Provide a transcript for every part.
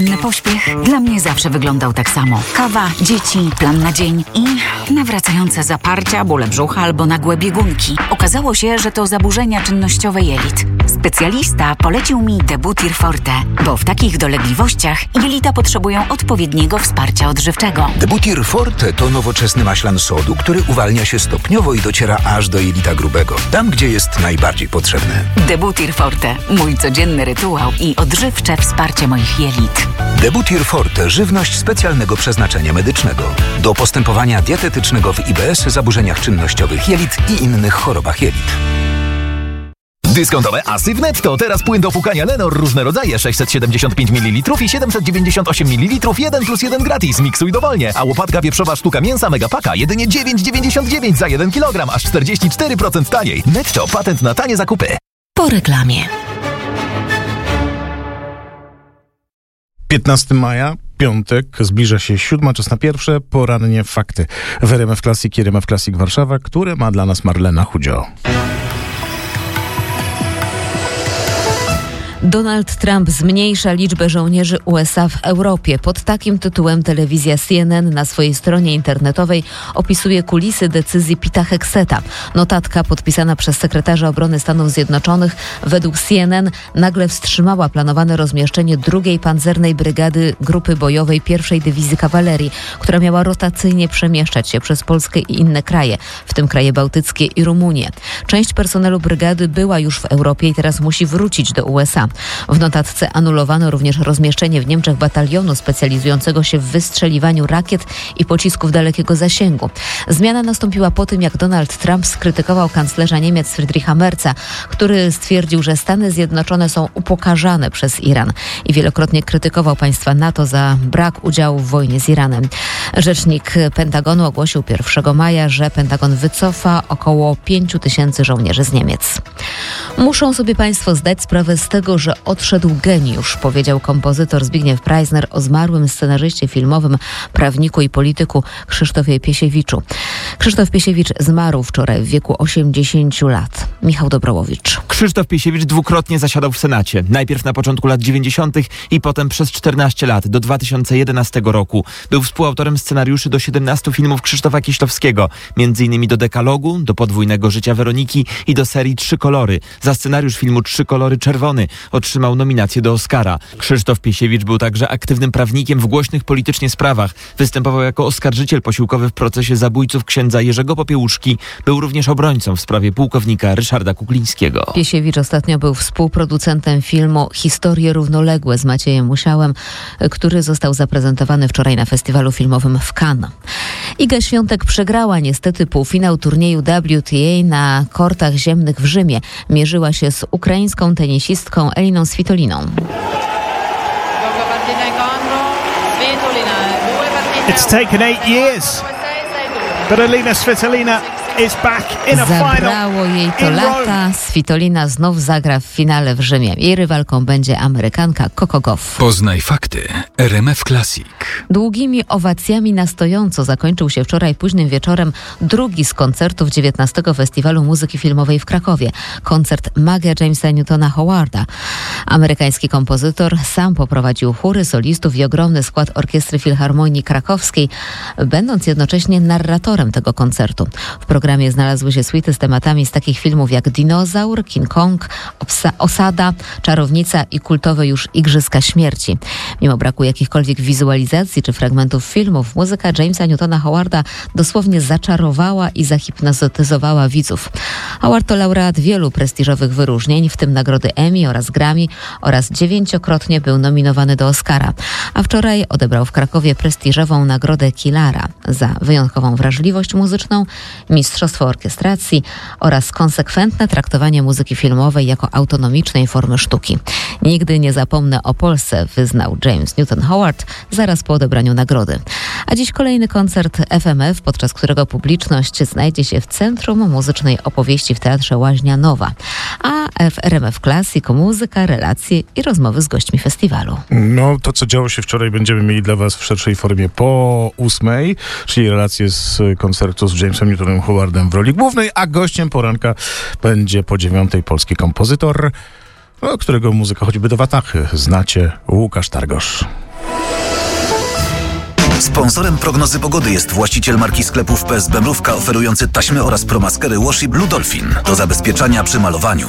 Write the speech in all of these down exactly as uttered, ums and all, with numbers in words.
Poranny pośpiech dla mnie zawsze wyglądał tak samo. Kawa, dzieci, plan na dzień i nawracające zaparcia, bóle brzucha albo nagłe biegunki. Okazało się, że to zaburzenia czynnościowe jelit. Specjalista polecił mi Debutir Forte, bo w takich dolegliwościach jelita potrzebują odpowiedniego wsparcia odżywczego. Debutir Forte to nowoczesny maślan sodu, który uwalnia się stopniowo i dociera aż do jelita grubego, tam gdzie jest najbardziej potrzebny. Debutir Forte, mój codzienny rytuał i odżywcze wsparcie moich jelit. Debutir Forte, żywność specjalnego przeznaczenia medycznego. Do postępowania dietetycznego w I B S, zaburzeniach czynnościowych jelit i innych chorobach jelit. Dyskontowe asy w Netto. Teraz płyn do płukania Lenor, różne rodzaje, sześćset siedemdziesiąt pięć mililitrów i siedemset dziewięćdziesiąt osiem mililitrów, jeden plus jeden gratis. Miksuj dowolnie. A łopatka wieprzowa sztuka mięsa Megapaka jedynie dziewięć dziewięćdziesiąt dziewięć za jeden kilogram, aż czterdzieści cztery procent taniej. Netto, patent na tanie zakupy. Po reklamie. piętnastego maja, piątek, zbliża się siódma, czas na pierwsze porannie fakty w R M F Classic i R M F Classic Warszawa, które ma dla nas Marlena Chudzio. Donald Trump zmniejsza liczbę żołnierzy U S A w Europie. Pod takim tytułem telewizja C N N na swojej stronie internetowej opisuje kulisy decyzji Pita Hegseta. Notatka podpisana przez sekretarza obrony Stanów Zjednoczonych według C N N nagle wstrzymała planowane rozmieszczenie drugiej pancernej brygady grupy bojowej pierwszej Dywizji Kawalerii, która miała rotacyjnie przemieszczać się przez Polskę i inne kraje, w tym kraje bałtyckie i Rumunię. Część personelu brygady była już w Europie i teraz musi wrócić do U S A. W notatce anulowano również rozmieszczenie w Niemczech batalionu specjalizującego się w wystrzeliwaniu rakiet i pocisków dalekiego zasięgu. Zmiana nastąpiła po tym, jak Donald Trump skrytykował kanclerza Niemiec Friedricha Merza, który stwierdził, że Stany Zjednoczone są upokarzane przez Iran i wielokrotnie krytykował państwa NATO za brak udziału w wojnie z Iranem. Rzecznik Pentagonu ogłosił pierwszego maja, że Pentagon wycofa około pięć tysięcy żołnierzy z Niemiec. Muszą sobie państwo zdać sprawę z tego, że odszedł geniusz, powiedział kompozytor Zbigniew Preissner o zmarłym scenarzyście filmowym, prawniku i polityku Krzysztofie Piesiewiczu. Krzysztof Piesiewicz zmarł wczoraj w wieku osiemdziesięciu lat. Michał Dobrołowicz. Krzysztof Piesiewicz dwukrotnie zasiadał w Senacie. Najpierw na początku lat dziewięćdziesiątych i potem przez czternaście lat, do dwa tysiące jedenastego roku. Był współautorem scenariuszy do siedemnastu filmów Krzysztofa Kieślowskiego, między innymi do Dekalogu, do Podwójnego życia Weroniki i do serii Trzy kolory. Za scenariusz filmu Trzy kolory czerwony otrzymał nominację do Oscara. Krzysztof Piesiewicz był także aktywnym prawnikiem w głośnych politycznie sprawach. Występował jako oskarżyciel posiłkowy w procesie zabójców księdza Jerzego Popiełuszki. Był również obrońcą w sprawie pułkownika Ryszarda Kuklińskiego. Piesiewicz ostatnio był współproducentem filmu Historie równoległe z Maciejem Musiałem, który został zaprezentowany wczoraj na festiwalu filmowym w Cannes. Iga Świątek przegrała niestety półfinał turnieju W T A na kortach ziemnych w Rzymie. Mierzyła się z ukraińską tenisistką Eliną Svitoliną. It's taken eight years, but Elina Svitolina is back in a final. Zabrało jej to lata. Svitolina znów zagra w finale w Rzymie. Jej rywalką będzie Amerykanka Coco Gauff. Poznaj fakty. R M F Classic. Długimi owacjami na stojąco zakończył się wczoraj późnym wieczorem drugi z koncertów dziewiętnastego Festiwalu Muzyki Filmowej w Krakowie. Koncert Magia Jamesa Newtona Howarda. Amerykański kompozytor sam poprowadził chóry, solistów i ogromny skład Orkiestry Filharmonii Krakowskiej, będąc jednocześnie narratorem tego koncertu. W programie znalazły się suity z tematami z takich filmów jak Dinozaur, King Kong, Obsa- Osada, Czarownica i kultowe już Igrzyska Śmierci. Mimo braku jakichkolwiek wizualizacji czy fragmentów filmów, muzyka Jamesa Newtona Howarda dosłownie zaczarowała i zahipnotyzowała widzów. Howard to laureat wielu prestiżowych wyróżnień, w tym nagrody Emmy oraz Grammy, oraz dziewięciokrotnie był nominowany do Oscara. A wczoraj odebrał w Krakowie prestiżową nagrodę Kilara za wyjątkową wrażliwość muzyczną, mistrzostwo orkiestracji oraz konsekwentne traktowanie muzyki filmowej jako autonomicznej formy sztuki. Nigdy nie zapomnę o Polsce, wyznał James Newton Howard zaraz po odebraniu nagrody. A dziś kolejny koncert F M F, podczas którego publiczność znajdzie się w Centrum Muzycznej Opowieści w Teatrze Łaźnia Nowa. A w R M F Classic muzyka, relacje i rozmowy z gośćmi festiwalu. No, to co działo się wczoraj będziemy mieli dla was w szerszej formie po ósmej, czyli relacje z koncertu z Jamesem Newtonem Howardem w roli głównej, a gościem poranka będzie po dziewiątej polski kompozytor, no, którego muzyka choćby do Watachy znacie, Łukasz Targosz. Sponsorem prognozy pogody jest właściciel marki sklepów P S B Mrówka, oferujący taśmy oraz promaskery Washi Blue Dolphin do zabezpieczania przy malowaniu.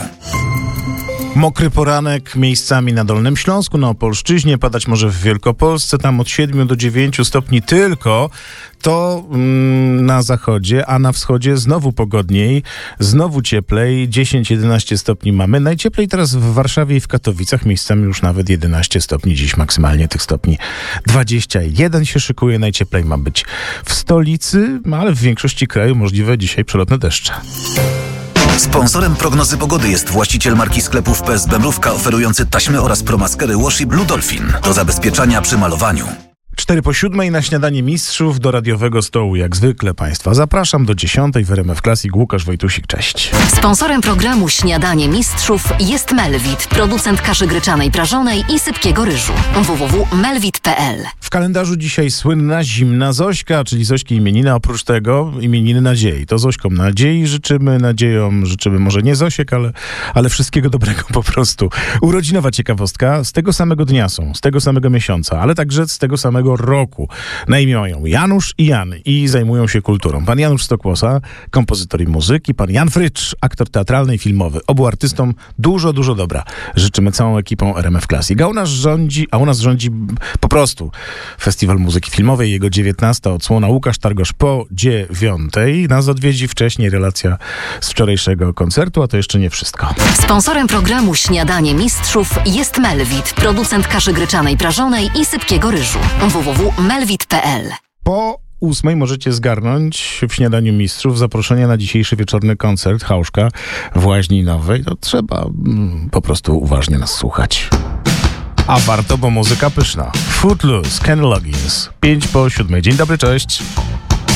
Mokry poranek miejscami na Dolnym Śląsku, na Opolszczyźnie, padać może w Wielkopolsce, tam od siedmiu do dziewięciu stopni tylko. To mm, na zachodzie, a na wschodzie znowu pogodniej, znowu cieplej, dziesięć jedenaście stopni mamy. Najcieplej teraz w Warszawie i w Katowicach, miejscami już nawet jedenaście stopni, dziś maksymalnie tych stopni dwadzieścia jeden się szykuje. Najcieplej ma być w stolicy, ale w większości kraju możliwe dzisiaj przelotne deszcze. Sponsorem prognozy pogody jest właściciel marki sklepów P S B Mrówka, oferujący taśmy oraz promaskery Washi Blue Dolphin do zabezpieczania przy malowaniu. Cztery po siódmej na śniadanie mistrzów do radiowego stołu. Jak zwykle Państwa zapraszam do dziesiątej w R M F Classic. Łukasz Wojtusik, cześć. Sponsorem programu Śniadanie Mistrzów jest Melvit, producent kaszy gryczanej prażonej i sypkiego ryżu. w w w kropka melvit kropka p l. W kalendarzu dzisiaj słynna zimna Zośka, czyli Zośki imieniny. Oprócz tego imieniny nadziei. To Zośkom nadziei życzymy, nadziejom życzymy może nie Zosiek, ale, ale wszystkiego dobrego po prostu. Urodzinowa ciekawostka. Z tego samego dnia są, z tego samego miesiąca, ale także z tego samego roku. Na imię mają Janusz i Jan i zajmują się kulturą. Pan Janusz Stokłosa, kompozytor i muzyk, pan Jan Frycz, aktor teatralny i filmowy. Obu artystom dużo, dużo dobra. Życzymy całą ekipą R M F Classic. A u nas rządzi, a u nas rządzi po prostu Festiwal Muzyki Filmowej, jego dziewiętnasta odsłona. Łukasz Targosz po dziewiątej. Nas odwiedzi wcześniej relacja z wczorajszego koncertu, a to jeszcze nie wszystko. Sponsorem programu Śniadanie Mistrzów jest Melvit, producent kaszy gryczanej prażonej i sypkiego ryżu. w w w kropka melvit kropka p l. Po ósmej możecie zgarnąć w Śniadaniu Mistrzów zaproszenie na dzisiejszy wieczorny koncert Hauszka w Łaźni Nowej. To trzeba mm, po prostu uważnie nas słuchać. A warto, bo muzyka pyszna. Footloose, Kenny Loggins. Pięć po siódmej. Dzień dobry, cześć.